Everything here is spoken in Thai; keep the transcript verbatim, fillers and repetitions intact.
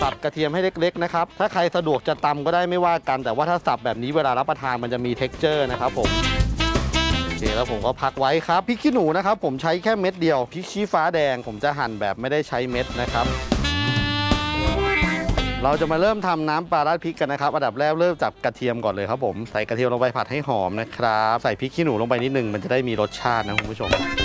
สับกระเทียมให้เล็กๆนะครับถ้าใครสะดวกจะตำก็ได้ไม่ว่ากันแต่ว่าถ้าสับแบบนี้เวลารับประทานมันจะมี texture นะครับผมโอเคแล้วผมก็พักไว้ครับพริกขี้หนูนะครับผมใช้แค่เม็ดเดียวพริกชี้ฟ้าแดงผมจะหั่นแบบไม่ได้ใช้เม็ดนะครับเราจะมาเริ่มทำน้ำปลาราดพริกกันนะครับอันดับแรกเริ่มจากกระเทียมก่อนเลยครับผมใส่กระเทียมลงไปผัดให้หอมนะครับใส่พริกขี้หนูลงไปนิดนึงมันจะได้มีรสชาตินะคุณผู้ชม